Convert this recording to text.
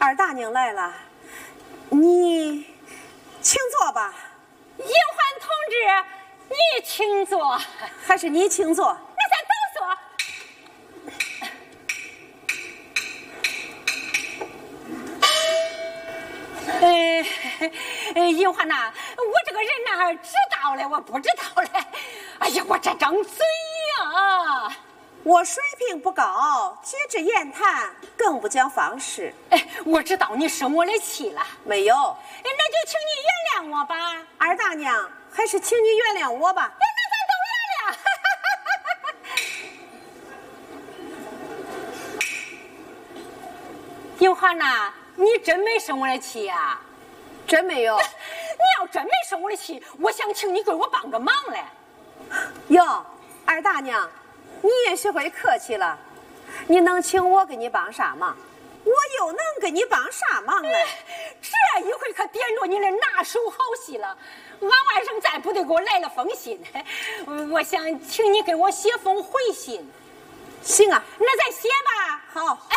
二大娘来了，你请坐吧。 银环同志，你请坐。 还是你请坐？ 那咱都坐。银环呐，我这个人哪知道嘞？我不知道嘞。哎呀，我这张嘴呀！ 我水平不高，节制言谈，更不讲方式。 我知道你生我的气了。 没有。 那就请你原谅我吧。 二大娘，还是请你原谅我吧。 那咱都原谅。银环呐，你真没生我的气呀？ 真没有。 你要真没生我的气，我想请你给我帮个忙嘞。 哟，二大娘，你也学会客气了。你能请我给你帮啥忙？我又能给你帮啥忙呢？ 这一回可点着你的拿手好戏了。俺外甥再不得给我来了封信，我想请你给我写封回信。 行啊， 那咱写吧。 好。